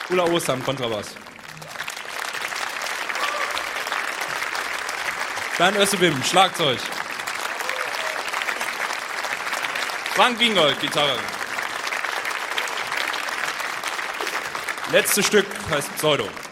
Ulla Ostham, Kontrabass. Bernd Össebim, Schlagzeug. Frank Wiengold, Gitarre. Letztes Stück heißt Pseudo.